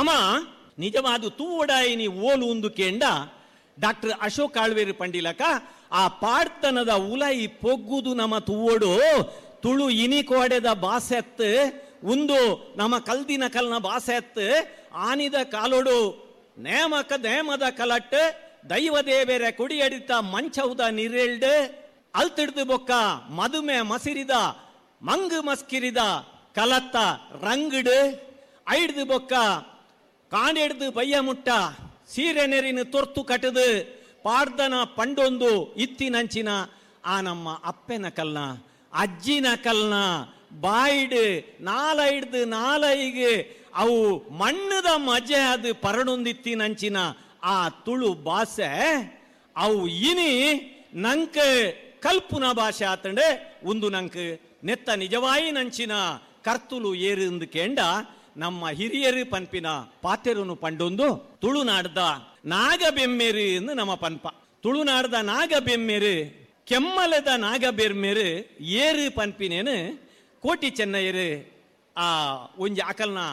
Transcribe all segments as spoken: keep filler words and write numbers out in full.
ನಮ ನಿಜವಾದ ತೂವಡಾಯಿನಿ ಓಲು ಒಂದು ಕೇಂಡ ಡಾಕ್ಟರ್ ಅಶೋಕ್ ಆಳ್ವೇರು ಪಂಡಿಲಕ ಆ ಪಾಡ್ತನದ ಉಲೈ ಪೊಗ್ಗುದು ನಮ್ಮ ತೂವಡು ತುಳು ಇನಿ ಕೋಡೆದ ಬಾಸೆತ್ ಒಂದು ನಮ್ಮ ಕಲ್ದಿನ ಕಲ್ನ ಬಾಸೆತ್ ಆನಿದ ಕಾಲೋಡು ನೇಮಕ ನೇಮದ ಕಲಟ್ ದೈವದೇವೇರ ಕುಡಿಯಡಿತ ಮಂಚೌದ ನಿರೇಳ್ಡ್ ಅಲ್ತಿಡ್ದು ಬೊಕ್ಕ ಮದುಮೆ ಮಸಿರಿದ ಮಂಗು ಮಸ್ಕಿರಿದ ಕಲತ್ತ ರಂಗಡ್ ಐಡ್ದು ಬೊಕ್ಕ ಕಾಂಡೆಡ್ದು ಬಯ್ಯ ಮುಟ್ಟ ಸೀರೆ ನೆರಿನ ತೊರ್ತು ಕಟ್ಟದು ಪಾಡ್ದನ ಪಂಡೊಂದು ಇತ್ತಿನಂಚಿನ ಆ ನಮ್ಮ ಅಪ್ಪೆನ ಕಲ್ನ ಅಜ್ಜಿನ ಕಲ್ನ ಬಾಯಿಡ್ ನಾಲೈಡ್ದು ನಾಲೈಗೆ ಅವು ಮಣ್ಣದ ಮಜೆ ಅದು ಪರಡೊಂದಿತ್ತಿನಂಚಿನ ಆ ತುಳು ಭಾಷೆ ಅವು ಇನಿ ನಂಕ ಕಲ್ಪುನ ಭಾಷೆ ಆತಂಡೆ ಒಂದು ನಂಕ ನೆತ್ತ ನಿಜವಾಯಿ ನಂಚಿನ ಕರ್ತುಲು ಏರು ಎಂದು ಕೇಂಡ ನಮ್ಮ ಹಿರಿಯರು ಪನ್ಪಿನ ಪಾತೆರುನು ಪಂಡೊಂದು ತುಳುನಾಡ್ದ ನಾಗಬೆಮ್ಮೆರು ಎಂದು ನಮ್ಮ ಪನ್ಪ ತುಳುನಾಡ್ದ ನಾಗಬೆಮ್ಮೆರು ಕೆಮ್ಮಲದ ನಾಗಬೆಮ್ಮೆರು ಏರು ಪನ್ಪಿನೇನು ಕೋಟಿ ಚೆನ್ನಯ್ಯರು ಆ ಒಂಜಿ ಅಕಲ್ನ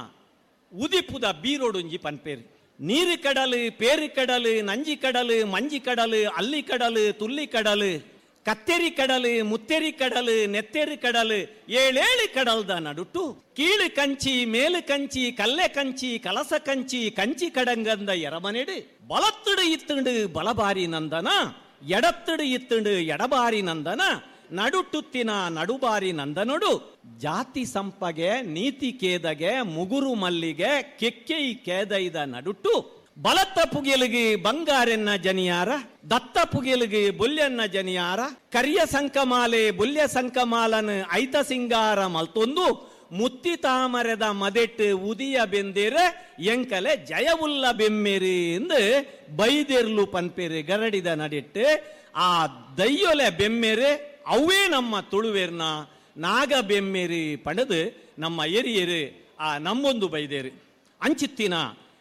ಉದಿಪುದ ಬೀರೋಡೊಂಜಿ ಪನ್ಪೇರು ನೀರು ಕಡಲು ಪೇರು ಕಡಲು ನಂಜಿ ಕಡಲು ಮಂಜಿ ಕಡಲು ಅಲ್ಲಿ ಕಡಲು ತುಲ್ಲಿ ಕಡಲು ಕತ್ತೇರಿ ಕಡಲು ಮುತ್ತೇರಿ ಕಡಲು ನೆತ್ತೇರಿ ಕಡಲು ಏಳೇಳು ಕಡಲ್ದ ನಡುಟು ಕೀಳು ಕಂಚಿ ಮೇಲು ಕಂಚಿ ಕಲ್ಲೆ ಕಂಚಿ ಕಲಸ ಕಂಚಿ ಕಂಚಿ ಕಡಂಗಂದ ಎರಮನೆಡು ಬಲತ್ತುಡು ಇತ್ತುಂಡು ಬಲಬಾರಿ ನಂದನ ಎಡತ್ತುಡು ಇತ್ತುಂಡು ಎಡಬಾರಿ ನಂದನ ನಡುಟುತ್ತಿನ ನಡುಬಾರಿ ನಂದನೊಡು ಜಾತಿ ಸಂಪಗೆ ನೀತಿ ಕೇದಗೆ ಮುಗುರು ಮಲ್ಲಿಗೆ ಕೆಕ್ಕೈ ಕೇದೈದ ನಡುಟು ಬಲತ್ತ ಪುಗೆಲಿಗೆ ಬಂಗಾರೆನ್ನ ಜನಿಯಾರ ದತ್ತ ಪುಗೆಲಿಗೆ ಬುಲ್ಯನ್ನ ಜನಿಯಾರ ಕರಿಯ ಸಂಕಮಾಲೆ ಬುಲ್ಯ ಸಂಕಮಾಲನ ಐತ ಸಿಂಗಾರ ಮಲ್ತೊಂದು ಮುತ್ತಿ ತಾಮರೆದ ಮದೆಟ್ಟು ಉದಿಯ ಬೆಂದೇರೆ ಎಂಕಲೆ ಜಯವುಲ್ಲ ಬೆಮ್ಮೆರಿ ಎಂದು ಬೈದೆರ್ಲು ಪನ್ಪೇರಿ ಗರಡಿದ ನಡಿಟ್ಟು ಆ ದಯ್ಯೊಲೆ ಬೆಮ್ಮೆರೆ ಅವೇ ನಮ್ಮ ತುಳುವೇರ್ನ ನಾಗ ಬೆಮ್ಮೆರಿ ಪಡೆದು ನಮ್ಮ ಎರಿಯರು ಆ ನಮ್ಮೊಂದು ಬೈದೇರು ಅಂಚಿತ್ತಿನ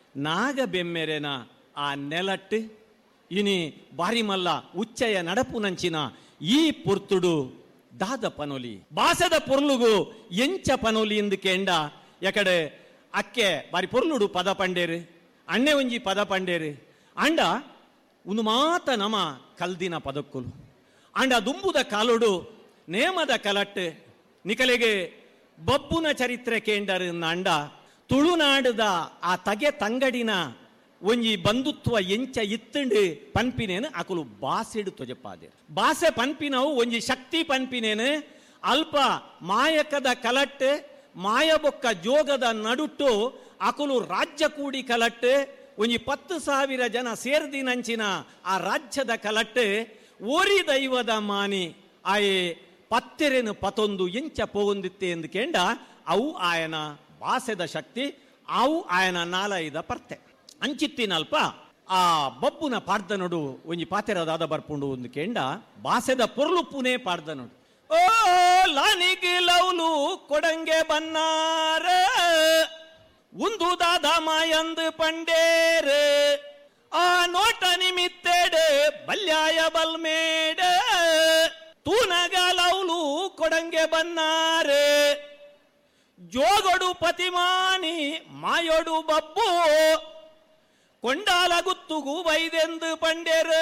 ನಾಗ ಬೆಮ್ಮೆರೆನ ಆ ನೆಲಟ್ಟು ಇನಿ ಬಾರಿಮಲ್ಲ ಉಚ್ಚಯ ನಡಪು ನಂಚಿನ ಈ ಪೊರ್ತುಡು ದಾದ ಪನೋಲಿ ಬಾಸದ ಪೊರ್ಲುಗು ಎಂಚ ಪನೋಲಿ ಎಂದು ಕೇಂಡ ಎಕಡೆ ಅಕ್ಕೆ ಬಾರಿ ಪೊರ್ಲುಡು ಪದ ಪಂಡೇರು ಅಣ್ಣೆ ಒಂಜಿ ಪದ ಪಂಡೇರು ಅಂಡ ಒಂದು ಮಾತ ನಮ ಕಲ್ದಿನ ಪದಕ್ಕುಲು ಅಂಡ ದುಂಬುದ ಕಾಲುಡು ನೇಮದ ಕಲಟ್ ನಿಕಲೆಗೆ ಬಬ್ಬುನ ಚರಿತ್ರೆ ಕೇಂಡರು ಅಂಡ ತುಳುನಾಡದ ಆ ತಗೆ ತಂಗಡಿನ ಒಂಜಿ ಬಂಧುತ್ವ ಎಂಚ ಇತ್ತಂಡು ಪನ್ಪಿನೇನು ಅಕುಲು ಬಾಸೆಡು ತೊಜಪಾದೆ ಬಾಸೆ ಪನ್ಪಿನವು ಒಂಜಿ ಶಕ್ತಿ ಪನ್ಪಿನೇನು ಅಲ್ಪ ಮಾಯಕದ ಕಲಟ್ ಮಾಯಬೊಕ್ಕ ಜೋಗದ ನಡುಟ್ಟು ಅಕುಲು ರಾಜ್ಯ ಕೂಡಿ ಕಲಟ್ ಒಂಜಿ ಪತ್ತು ಸಾವಿರ ಜನ ಸೇರ್ದಿನಂಚಿನ ಆ ರಾಜ್ಯದ ಕಲಟ್ ಓರಿ ದೈವದ ಮಾನಿ ಆಯೆ ಪತ್ತೆರೆನು ಪತೊಂದು ಎಂಚ ಪೋಗೊಂದಿತ್ತೆ ಎಂದು ಕೇಂಡ ಅವು ಆಯನ ಭಾಸೆದ ಶಕ್ತಿ ಅವು ಆಯನ ನಾಲೈದ ಪರ್ತೆ ಅಂಚಿತ್ತಿನಲ್ಪ ಆ ಬಬ್ಬುನ ಪಾಡ್ದನೊಡು ಒಂಜಿ ಪಾತೆರದಾದ ಬರ್ಪುಂಡು ಒಂದು ಕೇಂಡ ಭಾಸೆದ ಪೊರ್ಲು ಪುನೇ ಪಾಡ್ದನೊಡು ಓ ಲಾನಿಗೆ ಲೌಲು ಕೊಡಂಗೆ ಬನ್ನಾರ ಒಂದು ದಾದ ಮಾಯಂದು ಪಂಡೇರು ಆ ನೋಟ ನಿಮಿತ್ತೇಡು ಬಲ್ಯಾಯ ಬಲ್ಮೇಡ ತೂನಗ ಲೌಲು ಕೊಡಂಗೆ ಬನ್ನಾರು ಜೋಗಡು ಪತಿಮಾನಿ ಮಾಯೊಡು ಬಬ್ಬು ಕೊಂಡಾಲ ಗುತ್ತುಗು ವೈದೆಂದು ಪಂಡೇರು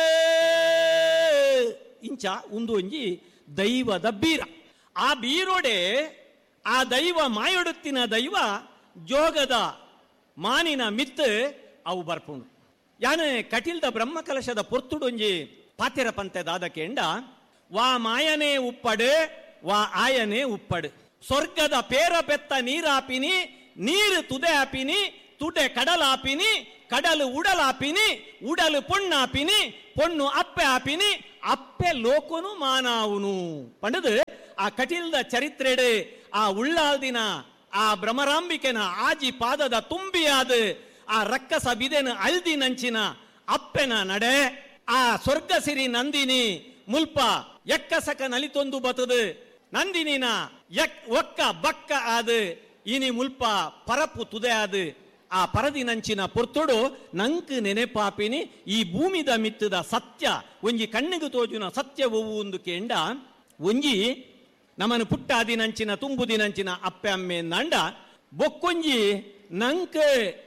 ಇಂಚ ಒಂದು ಒಂಜಿ ದೈವದ ಬೀರ ಆ ಬೀರೊಡೆ ಆ ದೈವ ಮಾಯೊಡುತ್ತಿನ ದೈವ ಜೋಗದ ಮಾನಿನ ಮಿತ್ ಅವು ಬರ್ಪುಂಡು ಯಾನೆ ಕಟಿಲ್ದ ಬ್ರಹ್ಮಕಲಶದ ಪೊರ್ತುಡೊಂಜಿ ಪಾತೆರ ಪಂತೆ ದಾದ ಕೇಂಡ ವಾ ಮಾಯನೇ ಉಪ್ಪಡು ವಾ ಆಯನೇ ಉಪ್ಪಡು ಸ್ವರ್ಗದ ಪೇರ ಬೆತ್ತ ನೀರಾಪಿನಿ ನೀರು ತುದೆ ಆಪಿನಿ ತುಡೆ ಕಡಲಾಪಿನಿ ಕಡಲು ಉಡಲಾಪಿನಿ ಉಡಲು ಪೊಣ್ಣಾಪಿನಿ ಪೊಣ್ಣು ಅಪ್ಪೆ ಆಪಿನಿ ಅಪ್ಪೆ ಲೋಕನು ಮಾನಾವುನು ಪಂಡದು ಆ ಕಟಿಲ್ದ ಚರಿತ್ರೆಡೆ ಆ ಉಳ್ಳಾಲ್ದಿನ ಆ ಭ್ರಮರಾಂಬಿಕೆನ ಆಜಿ ಪಾದದ ತುಂಬಿಯಾದ ಆ ರಕ್ಕಸ ಬಿದೆನ ಅಲ್ದಿ ನಂಚಿನ ಅಪ್ಪೆನ ನಡೆ ಆ ಸ್ವರ್ಗ ಸಿರಿ ನಂದಿನಿ ಮುಲ್ಪ ಎಕ್ಕಸಕ ನಲಿತೊಂದು ಬತದು ನಂದಿನಿನ ಎಕ್ ಒಕ್ಕ ಬಕ್ಕ ಆದ ಇನಿ ಮುಲ್ಪ ಪರಪು ತುದೆ ಆದ ಆ ಪರದಿ ನಂಚಿನ ಪೊರ್ತೊಡು ನಂಕ್ ನೆನೆಪಾಪಿನಿ ಈ ಭೂಮಿದ ಮಿತ್ತದ ಸತ್ಯ ಒಂಜಿ ಕಣ್ಣಿಗೆ ತೋಜುನ ಸತ್ಯ ಒವ್ವು ಒಂದು ಕೇಂಡ ಒಂಜಿ ನಮ್ಮನು ಪುಟ್ಟಾದಿ ನಂಚಿನ ತುಂಬುದಿ ನಂಚಿನ ಅಪ್ಪೆ ಅಮ್ಮೆ ನಂಡ ಬೊಕ್ಕೊಂಜಿ ನಂಕ್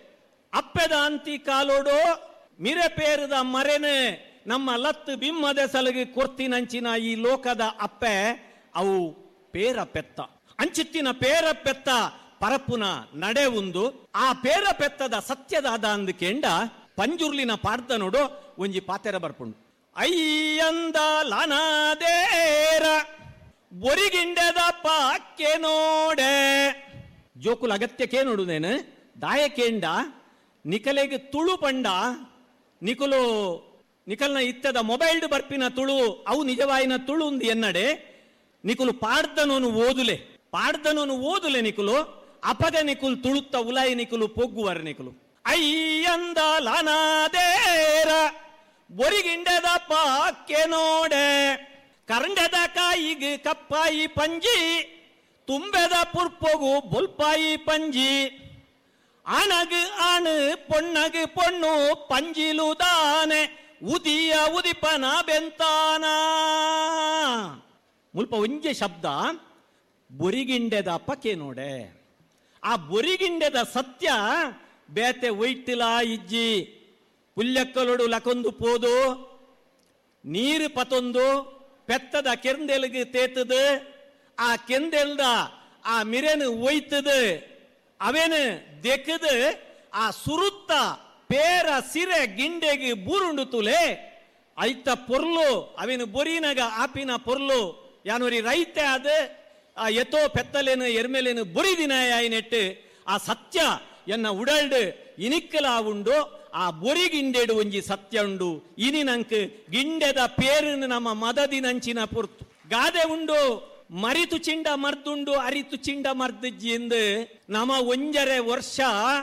ಅಪ್ಪೆದ ಅಂತಿ ಕಾಲೋಡು ಮಿರೆ ಪೇರದ ಮರೆನೆ ನಮ್ಮ ಲತ್ತು ಬಿಮ್ಮದೆ ಸಲಗಿ ಕೊರ್ತಿನಂಚಿನ ಈ ಲೋಕದ ಅಪ್ಪೆ ಅವು ಪೇರ ಪೆತ್ತ ಅಂಚಿತ್ತಿನ ಪೇರ ಪೆತ್ತ ಪರಪುನ ನಡೆ ಉಂದು ಆ ಪೇರ ಪೆತ್ತದ ಸತ್ಯದಾದ ಅಂದಕೆಂಡ ಪಂಜುರ್ಲಿನ ಪಾಡ್ದ ನೋಡು ಒಂಜಿ ಪಾತೆರ ಬರ್ಪುಂಡು. ಅಯ್ಯಂದ ಲನಾದೇರ ಬೊರಿಗಿಂಡೆದ ಪಾಕ್ಕೆ ನೋಡೆ ಜೋಕುಲ ಅಗತ್ಯಕ್ಕೆ ನೋಡುದೇನು ದಾಯಕೇಂಡ ನಿಕಲೆಗೆ ತುಳು ಪಂಡ ನಿಕುಲು ನಿಕಲ್ನ ಇತ್ತದ ಮೊಬೈಲ್ ಬರ್ಪಿನ ತುಳು ಅವು ನಿಜವಾಯಿನ ತುಳು ಒಂದು ಎನ್ನಡೆ ನಿಕುಲು ಪಾಡ್ದನೋನು ಓದುಲೆ ಪಾಡ್ದನೋನು ಓದುಲೆ ನಿಕುಲು ಅಪಗ ನಿಕುಲು ತುಳುತ್ತ ಉಲಾಯಿ ನಿಕುಲು ಪೊಗ್ಗುವರ್ ನಿಕುಲು ಅಯ್ಯಂದ ಲನಾದೇರ ಬೊರಿಗಿಂಡದ ಪಾಕ್ಕೆ ನೋಡೆ ಕರಂಡದ ಕಾಯಿಗೆ ಕಪ್ಪಾಯಿ ಪಂಜಿ ತುಂಬೆದ ಪುರ್ಪೊಗು ಬೊಲ್ಪಾಯಿ ಪಂಜಿ ಆಣಗು ಆಣು ಪೊಣ್ಣಗು ಪೊಣ್ಣು ಪಂಜಿಲುದಾನೆ ಉದಿಯ ಉದಿಪನ ಬೆಂತಾನ ಮುಲ್ಪ ಒಂಜೆ ಶಬ್ದ ಬೊರಿಗಿಂಡೆದ ಪಕ್ಕೆ ನೋಡೆ. ಆ ಬೊರಿಗಿಂಡೆದ ಸತ್ಯ ಬೇತೆ ಒಯ್ಟಿಲ ಇಜ್ಜಿ ಪುಲ್ಯಕ್ಕಲೊಡು ಲಕೊಂದು ಪೋದು ನೀರು ಪತೊಂದು ಪೆತ್ತದ ಕೆಂದೆಲ್ಗೆ ತೇತದು ಆ ಕೆಂದೆಲ್ದ ಆ ಮಿರೆನು ಒಯ್ತದು ಅವೇನು ದೆಕ್ಕದು ಆ ಸುರುತ್ತ ಪೇರ ಸಿರೆ ಗಿಂಡೆಗೆ ಬೂರುಂಡು ತುಲೆ ಐತ ಪೊರ್ಲು ಅವೇನು ಬೊರಿನಗ ಆಪಿನ ಪೊರ್ಲು ಯಾನೋರಿ ರೈತೆ ಆದ ಆ ಎತ್ತೋ ಪೆತ್ತಲೇನು ಎರ್ಮೇಲೇನು ಬೊರಿದಿನ ನೆಟ್ಟು ಆ ಸತ್ಯ ಎನ್ನ ಉಡಲ್ಡು ಇನಿಕ್ಕಲ ಉಂಡು ಆ ಬೊರಿಗಿಂಡೆಡು ಒಂಜಿ ಸತ್ಯ ಉಂಡು ಇನಿ ನಂಕ್ ಗಿಂಡೆದ ಪೇರಿನ ನಮ್ಮ ಮದದಿನಂಚಿನ ಪುರ್ತು ಗಾದೆ ಉಂಡು ಮರಿತು ಚಿಂಡ ಮರ್ದುಂಡು ಅರಿತು ಚಿಂಡ ಮರ್ದಜ್ಜಿ ಎಂದು ನಮ ಒಂಜರೆ ವರ್ಷ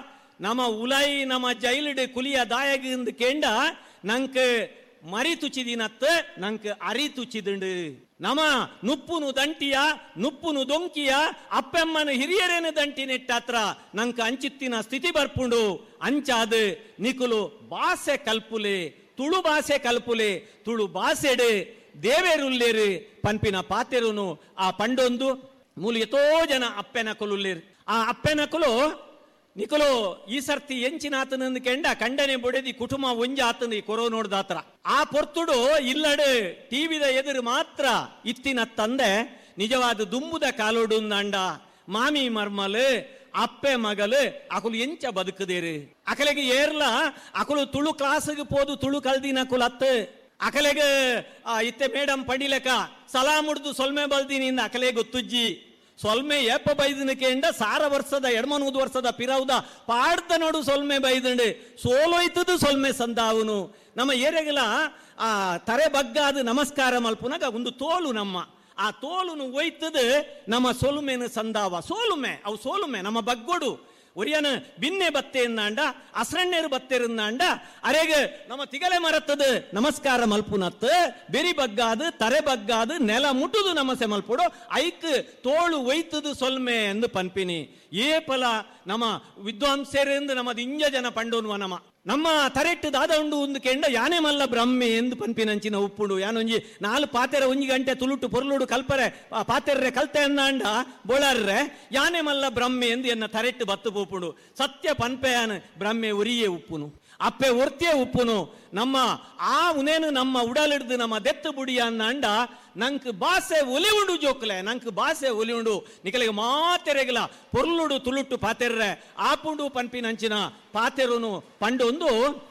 ನಮ ಉಲೈ ನಮ ಜೈಲಿಡು ಕುಲಿಯ ದಾಯಗಿಂದು ಕೇಂಡ ನಂಕ್ ಮರಿತುಚಿದಿನತ್ ನಂಕ್ ಅರಿತುಚಿದುಂಡು ನಮ ನುಪ್ಪುನು ದಂಟಿಯ ನುಪ್ಪುನು ದೊಂಕಿಯ ಅಪ್ಪೆಮ್ಮನ ಹಿರಿಯರೇನು ದಂಟಿ ನೆಟ್ಟಾತ್ರ ನಂಕ ಅಂಚಿತ್ತಿನ ಸ್ಥಿತಿ ಬರ್ಪುಂಡು ಅಂಚಾದು ನಿಕುಲು ಭಾಷೆ ಕಲ್ಪುಲೆ ತುಳು ಭಾಷೆ ಕಲ್ಪುಲೆ ತುಳು ಭಾಷೆಡು ದೇವೇರುಲ್ಲೇರು ಪಂಪಿನ ಪಾತೆರುನು ಆ ಪಂಡೊಂದು ಮೂಲ ಎತೋ ಜನ ಅಪ್ಪೆನ ಕೊಲುಲ್ಲೇರು ಆ ಅಪ್ಪೆನ ಕೊಲು ನಿಕುಲು ಈ ಸರ್ತಿ ಎಂಚಿನಾತನಂದು ಕೆಂಡ ಕಂಡನೆ ಬೊಡೆದಿ ಕುಟುಂಬ ಒಂಜಿ ಆತನ ಈ ಕೊರೋನೋಡ್ದಾತ್ರ ಆ ಪೊರ್ತುಡು ಇಲ್ಲಡು ಟಿವಿದ ಎದುರು ಮಾತ್ರ ಇತ್ತಿನ ತಂದೆ ನಿಜವಾದ ದುಂಬುದ ಕಾಲೋಡು ಅಂಡ ಮಾಮಿ ಮರ್ಮಲು ಅಪ್ಪೆ ಮಗಲು ಅಕುಲು ಎಂಚ ಬದುಕದೇರು ಅಕಲೆಗೆ ಏರ್ಲ ಅಕುಲು ತುಳು ಕ್ಲಾಸ್ಗೆ ಪೋದು ತುಳು ಕಲ್ದಿನ ಅಕುಲು ಅತ್ತು ಅಕಲೆಗೆ ಇತ್ತೆ ಮೇಡಮ್ ಪಡಿಲೆಕ ಸಲಾ ಮುಡ್ದು ಸೊಲ್ಮೆ ಬಲ್ದಿನಿಂದ ಅಕಲೆ ಗೊತ್ತುಜ್ಜಿ ಸೊಲ್ಮೆ ಏಪ ಬೈದನ ಕೇಂಡ ಸಾರ ವರ್ಷದ ಎಡಮನೂದು ವರ್ಷದ ಪಿರೌದ ಪಾಡ್ದ ನೋಡು ಸೊಲ್ಮೆ ಬೈದಂಡು ಸೋಲೋಯ್ತದು ಸೊಲ್ಮೆ ಸಂದಾವನು ನಮ್ಮ ಏರಿಯಾಗೆಲ್ಲ ಆ ತರೆ ಬಗ್ಗಾದ ನಮಸ್ಕಾರ ಮಲ್ಪುನಾಗ ಒಂದು ತೋಲು ನಮ್ಮ ಆ ತೋಲುನು ಒಯ್ತದು ನಮ್ಮ ಸೊಲುಮೆನು ಸಂದಾವ ಸೋಲುಮೆ ಅವು ಸೋಲುಮೆ ನಮ್ಮ ಬಗ್ಗೋಡು ಒರಿಯನ ಬಿನ್ನೆ ಬತ್ತೆಯನ್ನಾಂಡ ಅಸ್ರಣ್ಣೇರು ಬತ್ತೆರನ್ನಾಂಡ ಅರೆಗೆ ನಮ್ಮ ತಿಗಲೆ ಮರತ್ತದು ನಮಸ್ಕಾರ ಮಲ್ಪುನತ್ ಬೆರಿ ಬಗ್ಗಾದು ತರೆ ಬಗ್ಗಾದು ನೆಲ ಮುಟ್ಟುದು ನಮಸೆ ಮಲ್ಪುಡು ಐಕ್ ತೋಳು ಒಯ್ತದು ಸೊಲ್ಮೆ ಎಂದು ಪನ್ಪಿನಿ ಏ ಫಲ ನಮ್ಮ ವಿದ್ವಾಂಸರಿಂದ ನಮ್ಮದು ಇಂಜ ಜನ ಪಂಡೋನ್ವ ನಮ್ಮ ನಮ್ಮ ತರೆಟ್ಟು ದಾದ ಉಂಡು ಒಂದು ಕೆಂಡ ಯಾನೆ ಮಲ್ಲ ಬ್ರಹ್ಮೆ ಎಂದು ಪನ್ಪಿನಂಚಿನ ಉಪ್ಪುಂಡು ಯಾನೊಂಜಿ ನಾಲ್ ಪಾತೆರ ಒಂಜಿ ಗಂಟೆ ತುಳುಟು ಪೊರ್ಲುಡು ಕಲ್ಪರೆ ಪಾತೆರ್ರೆ ಕಲ್ತೆ ಅನ್ನಾಂಡ ಬೋಳರ್ರೆ ಯಾನೆ ಮಲ್ಲ ಬ್ರಹ್ಮೆ ಎಂದು ಎನ್ನ ತರೆಟ್ಟು ಬತ್ತು ಪೋಪುಂಡು ಸತ್ಯ ಪನ್ಪೆಯಾನ ಬ್ರಹ್ಮೆ ಉರಿಯೇ ಉಪ್ಪುನು ಅಪ್ಪೆ ಒರ್ತಿಯೇ ಉಪ್ಪುನು ನಮ್ಮ ಆ ಉನೇನು ನಮ್ಮ ಉಡಲಿಡ್ದು ನಮ್ಮ ದೆತ್ತು ಬುಡಿಯ ಅನ್ನಾಂಡ ನಂಕ್ ಭಾಷೆ ಒಲಿ ಉಂಡು ಜೋಕ್ಲೆ ನಂಕ್ ಭಾಷೆ ಒಲಿ ಉಂಡು ನಿಕಲಿಗೆ ಮಾತೆರೆಗಿಲ ಪೊರ್ಲುಡು ತುಳುಟು ಪಾತೆರ್ರೆ ಆಪುಂಡು ಪನ್ಪಿನಂಚಿನ ಪಾತೆರುನು ಪಂಡೊಂದು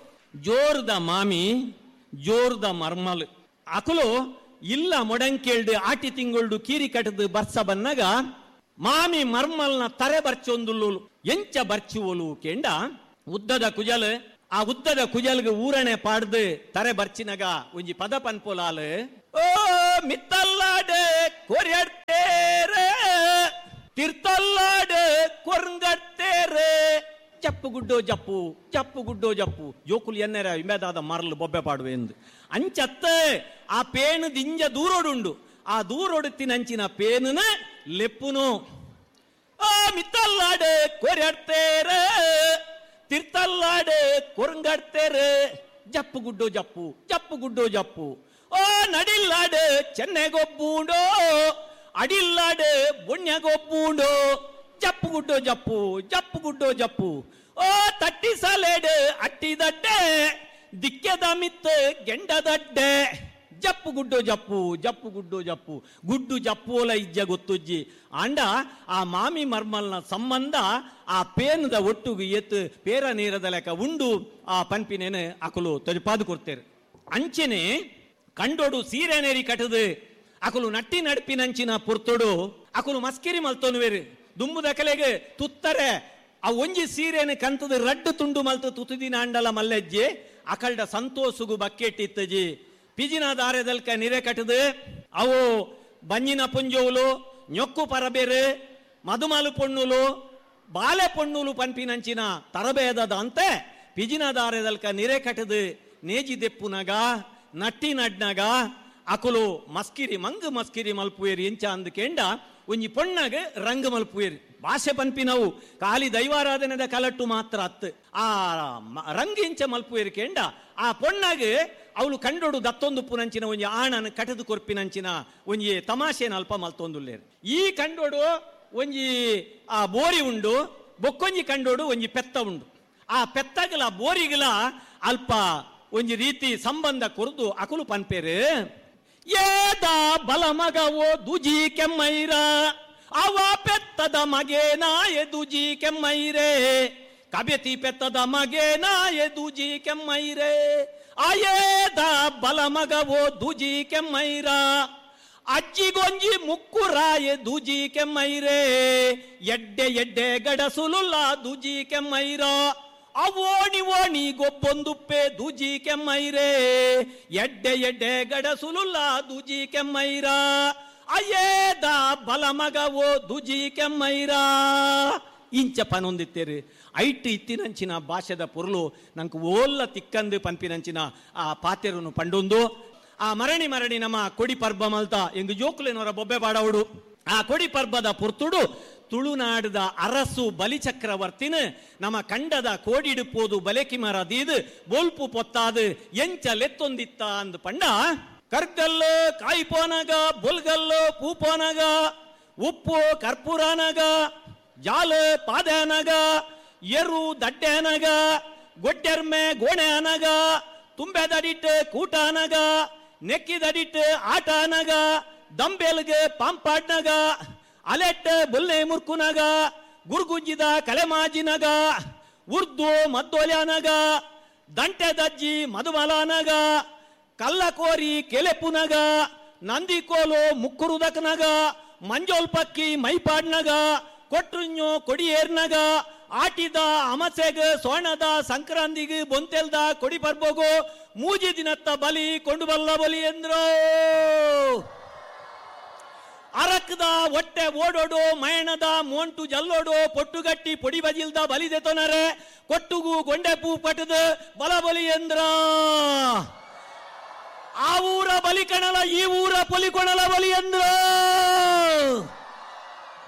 ಜೋರ್ದ ಮಾಮಿ ಜೋರ್ದ ಮರ್ಮಲ್ ಅಕುಲು ಇಲ್ಲ ಮೊಡಂಕೇಳ್ದು ಆಟಿ ತಿಂಗೊಳ್ದು ಕೀರಿ ಕಟ್ಟದು ಬರ್ಸ ಬನ್ನಾಗ ಮಾಮಿ ಮರ್ಮಲ್ನ ತರೆ ಬರ್ಚೊಂದುಲ್ಲು ಎಂಚ ಬರ್ಚುವಲು ಕೇಂಡ ಉದ್ದದ ಕುಜಲ್ ಆ ಉದ್ದದ ಕುಜಲ್ಗೆ ಊರಣೆ ಪಾಡ್ದು ತರೆ ಬರ್ಚಿನಗ ಒಂಜಿ ಪದ ಪನ್ಪೋಲಾಲು ಓ ಮಿತ್ತಲ್ಲಾಡೆ ಕೊರೆಡ್ತೇರೆ ತಿರ್ತಲ್ಲಾಡೆ ಕೊರ್ಗಡ್ತೇರೆ ಚಪ್ಪು ಗುಡ್ಡೋ ಜಪ್ಪು ಚಪ್ಪು ಗುಡ್ಡೋ ಜಪ್ಪು ಜೋಕುಲು ಎನ್ನೆರ ಇಮೇದಾದ ಮರಲು ಬೊಬ್ಬೆ ಪಾಡುವೆ ಎಂದು ಅಂಚತ್ತ ಆ ಪೇನು ದಿಂಜ ದೂರೋಡುಂಡು ಆ ದೂರೊಡುತ್ತಿನಂಚಿನ ಪೇನುನ ಲೆಪ್ಪುನು ಆ ಮಿತ್ತಲ್ಲಾಡೆ ಕೊರೆಡ್ತೇರೆ ತಿರ್ತಲ್ಲಾಡೆ ಕೊರಂಗಡ್ತೇರೆ ಜಪ್ಪು ಗುಡ್ಡೋ ಜಪ್ಪು ಜಪ್ಪು ಗುಡ್ಡೋ ಜಪ್ಪು ಓ ನಡಿಲ್ಲಾಡೆ ಚೆನ್ನೆಗೊಬ್ಬುಂಡೋ ಅಡಿಲ್ಲಾಡೆ ಬೊಣ್ಯಗೊಬ್ಬುಂಡೋ ಜಪ್ಪು ಗುಡ್ಡೋ ಜಪ್ಪು ಜಪ್ಪು ಗುಡ್ಡೋ ಜಪ್ಪು ಓ ತಟ್ಟಿಸಲೇಡು ಅಟ್ಟಿದಡ್ಡೆ ದಿಕ್ಕೆದ ಮಿತ್ ಗೆಂಡದಡ್ಡೆ ಜಪ್ಪು ಗುಡ್ಡು ಜಪ್ಪು ಜಪ್ಪು ಗುಡ್ಡು ಜಪ್ಪು ಗುಡ್ಡು ಜಪ್ಪೋಲ ಇಜ್ಜ ಗೊತ್ತುಜ್ಜಿ ಅಂಡ ಆ ಮಾಮಿ ಮರ್ಮಲ್ನ ಸಂಬಂಧ ಆ ಪೇನದ ಒಟ್ಟುಗು ಎತ್ತು ಪೇರ ನೀರದ ಲೆಕ್ಕ ಉಂಡು ಆ ಪನ್ಪಿನೇನು ಅಕಲು ತೊಜಪಾದು ಕೊಡ್ತೇರು ಅಂಚೆನೆ ಕಂಡೋಡು ಸೀರೆ ನೇರಿ ಕಟದು ಅಕಲು ನಟ್ಟಿ ನಡ್ಪಿನಂಚಿನ ಪುರ್ತೋಡು ಅಕಲು ಮಸ್ಕಿರಿ ಮಲ್ತೋನುವೇರು ದುಂಬುದ ಕಲೆಗೆ ತುತ್ತರೆ ಆ ಒಂಜಿ ಸೀರೆನ ಕಂತದ ರಡ್ಡು ತುಂಡು ಮಲ್ತು ತುತುದಿನ ಅಂಡಲ ಮಲ್ಲೆಜ್ಜಿ ಅಕಲ್ಡ ಸಂತೋಷಗು ಬಕ್ಕೆಟ್ಟಿತ್ತಜಿ ಪಿಜಿನ ದಾರದಲ್ಕ ನಿರೆ ಕಟ್ಟದು ಅವು ಬಂಜಿನ ಪುಂಜೋಲು ñೊಕ್ಕು ಪರಬೇರು ಮಧುಮಾಲು ಪೊಣ್ಣುಲು ಬಾಲೆ ಪೊಣ್ಣುಲು ಪನ್ಪಿನಂಚಿನ ತರಬೇದದ ಅಂತೆ ಪಿಜಿನ ದಾರದಲ್ಕ ನಿರೆ ಕಟ್ಟದು ನೇಜಿ ದೆಪ್ಪುನಗ ನಟ್ಟಿ ನಡ್ನಗ ಅಕುಲು ಮಸ್ಕಿರಿ ಮಂಗ್ ಮಸ್ಕಿರಿ ಮಲ್ಪುವೇರಿ ಎಂಚ ಅಂದ್ಕೆಂಡ ಒಂಜಿ ಪೊಣ್ಣಗ ರಂಗ್ ಮಲ್ಪುವೇರಿ ಭಾಷೆ ಪನ್ಪಿನವು ಖಾಲಿ ದೈವಾರಾಧನೆದ ಕಲಟ್ಟು ಮಾತ್ರ ಅತ್ತು ಆ ರಂಗ್ ಇಂಚ ಮಲ್ಪುವೇರಿ ಕೆಂಡ ಆ ಪೊಣ್ಣಗ ಅವಳು ಕಂಡೋಡು ದತ್ತೊಂದು ಪುನಂಚಿನ ಒಂಜಿ ಆಣನ ಕಟದು ಕೊರ್ಪಿನಂಚಿನ ಒಂಜಿ ತಮಾಷೆನ ಅಲ್ಪ ಮಲ್ತೊಂದುಲ್ಲೇರು ಈ ಕಂಡೋಡು ಒಂಜಿ ಆ ಬೋರಿ ಉಂಡು ಬೊಕ್ಕೊಂಜಿ ಕಂಡೋಡು ಒಂಜಿ ಪೆತ್ತ ಉಂಡು ಆ ಪೆತ್ತಗಲ ಬೋರಿಗಲ ಅಲ್ಪ ಒಂಜಿ ರೀತಿ ಸಂಬಂಧ ಕೊರ್ದು ಅಕುಲು ಪನ್ಪೇರು ಏದ ಬಲ ಮಗವೋ ದುಜಿ ಕೆಮ್ಮೈರ ಅವ ಪೆತ್ತದ ಮಗೇನ ಎದುಜಿ ಕೆಮ್ಮೈರೆ ಕಬೆತಿ ಪೆತ್ತದ ಮಗೇನ ಎದುಜಿ ಕೆಮ್ಮೈರೆ ಆಯೇದ ಬಲ ಮಗವೋ ದುಜಿ ಕೆಮ್ಮೈರ ಅಜ್ಜಿಗೊಂಜಿ ಮುಕ್ಕುರಾಯ ದುಜಿ ಕೆಮ್ಮೈರೆ ಎಡ್ಡೆ ಎಡ್ಡೆ ಗಡಸುಲುಲ್ಲ ದುಜಿ ಕೆಮ್ಮೈರ ಅವೋಣಿ ಓಣಿ ಗೊಬ್ಬೊಂದುಪ್ಪೆ ದುಜಿ ಕೆಮ್ಮೈರೆ ಎಡ್ಡೆ ಎಡ್ಡೆ ಗಡಸುಲುಲ್ಲ ದುಜಿ ಕೆಮ್ಮೈರ ಅಯ್ಯೇದ ಬಲ ಮಗವೋ ದುಜಿ ಕೆಮ್ಮೈರ ಇಂಚ ಪನೊಂದಿತ್ತೇರು ಐಟ್ ಇತ್ತಿನಂಚಿನ ಭಾಷೆದ ಪೊರ್ಲು ನಂಗೆ ಓಲ್ಲ ತಿಕ್ಕಂದು ಪನ್ಪಿನಂಚಿನ ಆ ಪಾತೆರನ್ನು ಪಂಡೊಂದು ಆ ಮರಣಿ ಮರಣಿ ನಮ್ಮ ಕೊಡಿ ಪರ್ಬ ಮಲ್ತ ಎಂಗ್ ಜೋಕುಲೇನವರ ಬೊಬ್ಬೆ ಬಾಡವಡು ಆ ಕೊಡಿ ಪರ್ಬದ ಪುರ್ತುಡು ತುಳುನಾಡದ ಅರಸು ಬಲಿಚಕ್ರವರ್ತಿನ ನಮ್ಮ ಕಂಡದ ಕೋಡಿಡುಪೋದು ಬಲೆಕಿ ಮರದೀದು ಬೋಲ್ಪು ಪೊತ್ತಾದು ಎಂಚ ಲೆತ್ತೊಂದಿತ್ತ ಅಂದು ಪಂಡ ಕರ್ಗಲ್ಲು ಕಾಯಿಪೋನಗ ಬೊಲ್ಗಲ್ಲು ಪೂಪೋನಗ ಉಪ್ಪು ಕರ್ಪೂರನಗ ಜಾಲು ಪಾದನಗ ಎರು ದಡ್ಡೆನಗ ಗೊಡ್ಡೆರ್ಮೆ ಗೋಣೆ ಅನಗ ತುಂಬೆದಡಿಟ್ಟು ಕೂಟ ಅನಗ ನೆಕ್ಕಿದಡಿಟ್ಟು ಆಟ ಅನಗ ದಂಬೆಲ್ಗೆ ಪಾಂಪಾಡ್ನಗ ಅಲೆಟ್ ಬುಲ್ಲೆ ಮುರ್ಕುನಗ ಗುರ್ಗುಂಜಿದ ಕಲೆಮಾಜಿನಗ ಉರ್ದು ಮದ್ದೋಲ್ಯಾನಗ ದಂಟೆ ದಜ್ಜಿ ಮಧುಮಲಾನಗ ಕಲ್ಲಕೋರಿ ಕೆಲೆಪುನಗ ನಂದಿಕೋಲು ಮುಕ್ಕುರುದಕನಗ ಮಂಜೋಲ್ ಪಕ್ಕಿ ಮೈಪಾಡ್ನಗ ಕೊಟ್ರುഞ്ഞೋ ಕೊಡಿಯೇರ್ನಗ ಆಟಿದ ಅಮಸೆಗ ಸೋಣದ ಸಂಕ್ರಾಂತಿಗೆ ಬೊಂತೆಲ್ದ ಕೊಡಿ ಪರ್ಬೋಗು ಮೂಜಿ ದಿನತ್ತ ಬಲಿ ಕೊಂಡು ಬಲ್ಲ ಬಲಿ ಎಂದ್ರು ಅರಕದ ಹೊಟ್ಟೆ ಓಡೋಡು ಮಯಣದ ಮೋಂಟು ಜಲ್ಲೋಡು ಪೊಟ್ಟುಗಟ್ಟಿ ಪೊಡಿ ಬಜಿಲ್ದ ಬಲಿದೆ ತೊನರೆ ಕೊಟ್ಟುಗು ಗೊಂಡೆ ಪೂ ಪಟದ ಬಲ ಬಲಿ ಎಂದ್ರ ಆ ಊರ ಬಲಿ ಕಣಲ ಈ ಊರ ಪೊಲಿ ಕೊಣಲ ಬಲಿ ಎಂದ್ರ